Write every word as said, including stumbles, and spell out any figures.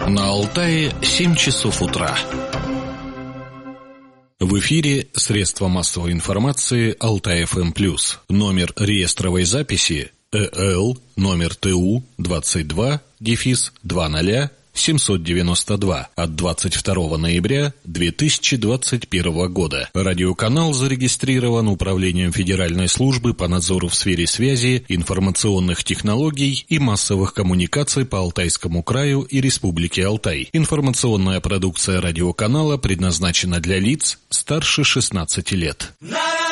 На Алтае семь часов утра. В эфире средства массовой информации Алтай эф эм плюс. Номер реестровой записи э эл номер тэ у двадцать два дефис двадцать семьсот девяносто два от двадцать второго ноября две тысячи двадцать первого года. Радиоканал зарегистрирован Управлением Федеральной службы по надзору в сфере связи, информационных технологий и массовых коммуникаций по Алтайскому краю и Республике Алтай. Информационная продукция радиоканала предназначена для лиц старше шестнадцати лет.